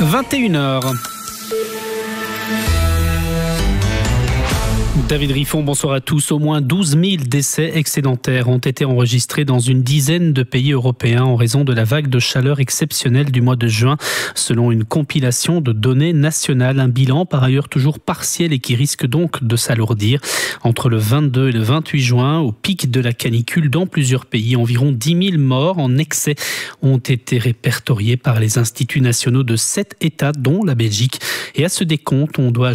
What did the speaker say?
21h. David Riffon, bonsoir à tous. Au moins 12 000 décès excédentaires ont été enregistrés dans une dizaine de pays européens en raison de la vague de chaleur exceptionnelle du mois de juin, selon une compilation de données nationales. Un bilan par ailleurs toujours partiel et qui risque donc de s'alourdir. Entre le 22 et le 28 juin, au pic de la canicule dans plusieurs pays, environ 10 000 morts en excès ont été répertoriés par les instituts nationaux de 7 États, dont la Belgique. Et à ce décompte, on doit